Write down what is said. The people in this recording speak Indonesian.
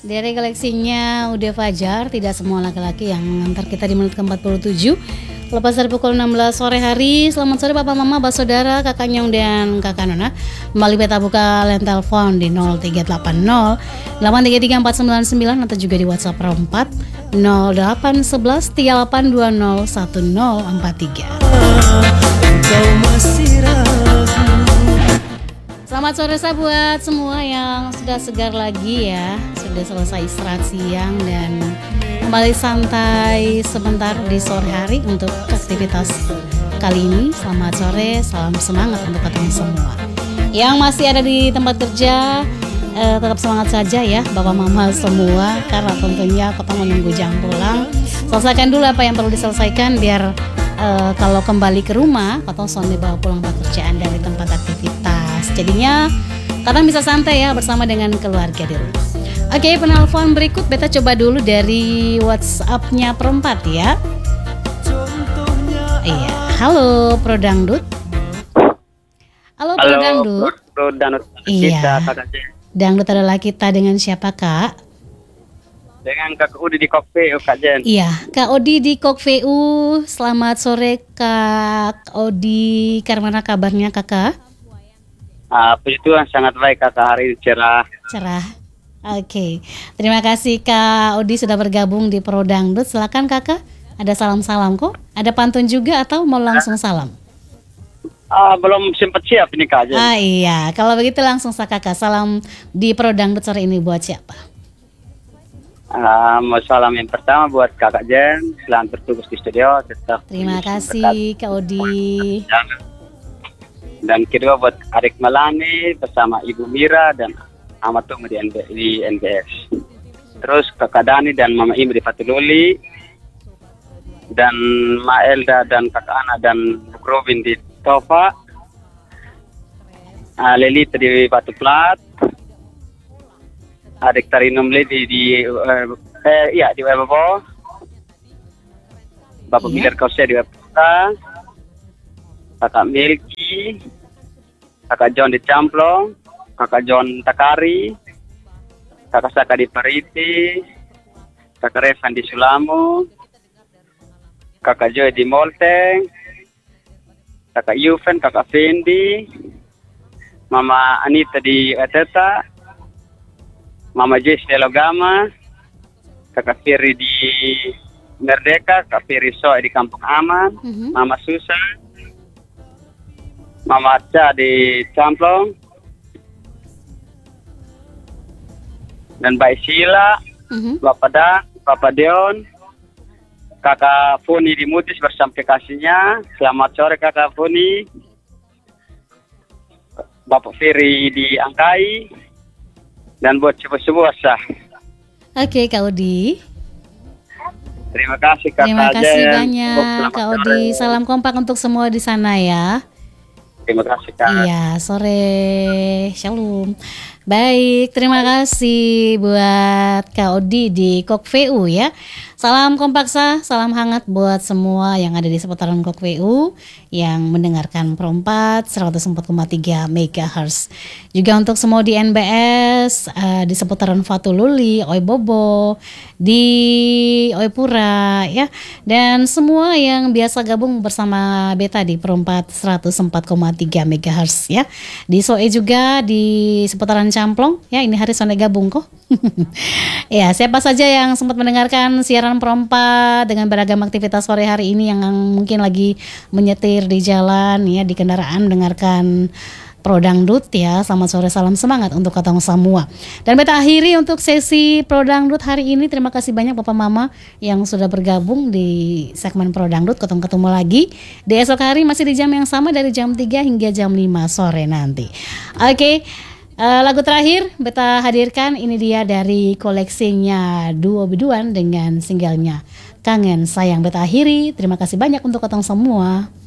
Dari koleksinya Ude Fajar, tidak semua laki-laki yang mengantar kita di menit ke-47. Lepas dari pukul 16 sore hari. Selamat sore Bapak Mama, Bapak Saudara, Kakak Nyong dan Kakak Nona. Kembali beta buka line telepon di 0380 833 499 atau juga di WhatsApp 4 0811 3820 1043. Selamat sore saya buat semua yang sudah segar lagi ya, sudah selesai istirahat siang dan kembali santai sebentar di sore hari untuk aktivitas kali ini. Selamat sore, salam semangat untuk kalian semua. Yang masih ada di tempat kerja, tetap semangat saja ya Bapak Mama semua, karena tentunya kita menunggu jam pulang. Selesaikan dulu apa yang perlu diselesaikan biar kalau kembali ke rumah atau sonde bawa pulang pekerjaan dari tempat aktivitas. Jadinya kadang bisa santai ya bersama dengan keluarga di rumah. Oke, penelpon berikut beta coba dulu dari WhatsApp-nya perempat ya. Iya, halo Pro Dangdut. Halo Pro Dangdut. Pro Dangdut. Iya. Dangdut adalah kita dengan siapa Kak? Dengan Kak Odi di Kok VU Kak Jen. Iya, Kak Odi di Kok VU. Selamat sore Kak Odi. Karena kabarnya Kakak? Puji Tuhan sangat baik Kakak, hari ini cerah. Cerah. Oke. Terima kasih Kak Odi sudah bergabung di Pro Dangdut. Silakan Kakak. Ada salam-salam kok? Ada pantun juga atau mau langsung salam? Belum sempat siap ini Kak Jen. Iya, kalau begitu langsung Kakak. Salam di Pro Dangdut sore ini buat siapa? Mau salam yang pertama buat Kakak Jen, selamat bertugas di studio. Terima kasih Kak Odi. Dan kedua buat adik Melani bersama Ibu Mira dan Ahmad Tumu di NBS. Terus Kakak Dani dan Mama Ibu di Fatululi, dan Ma Elda dan Kakak Ana dan Buk Robin di Tofa, Lelita di Batu Plat, adik Tarinum Lady di Webobo, Bapak Bilar Kausia di Webota, Kakak Milky, Kakak John di Camplong, Kakak John Takari, Kakak Saka di Pariti, Kakak Revan di Sulamu, Kakak Joy di Molteng, Kakak Yuven, Kakak Fendi, Mama Anita di Eteta, Mama Jess di Logama, Kakak Firi di Merdeka, Kakak Firi Soe di Kampung Aman, Mama Susan, Mama Aca di Camplong, dan Mbak Sila, Bapak Deon, Kakak Funi di Mutis bersama kekasihnya. Selamat sore Kakak Funi. Bapak Firi di Angkai, dan buat sebuah sah. Oke Kak Odi. Terima kasih Kak. Terima kasih banyak Kak Odi. Salam kompak untuk semua di sana ya. Terima kasih Kak. Iya, sore. Shalom. Baik, terima kasih buat Kak Odi di Kok VU ya. Salam kompaksa, salam hangat buat semua yang ada di seputaran Kok VU yang mendengarkan Pro 4 104,3 MHz. Juga untuk semua di NBS, di seputaran Fatululi, Oibobo, di Oipura ya. Dan semua yang biasa gabung bersama beta di Pro 4 104,3 MHz ya. Di Soe juga di seputaran Camplong ya, ini hari Sonde gabung kok. Ya, siapa saja yang sempat mendengarkan siaran Pro 4 dengan beragam aktivitas sore hari ini yang mungkin lagi menyetir di jalan ya, di kendaraan mendengarkan Pro Dangdut ya. Selamat sore, salam semangat untuk ketemu semua. Dan beta akhiri untuk sesi Pro Dangdut hari ini. Terima kasih banyak Bapak Mama yang sudah bergabung di segmen Pro Dangdut. Ketemu lagi di esok hari masih di jam yang sama dari jam 3 hingga jam 5 sore nanti. Oke. Lagu terakhir beta hadirkan ini dia dari koleksinya Duo Biduan dengan singlenya Kangen Sayang. Beta akhiri, terima kasih banyak untuk ketemu semua.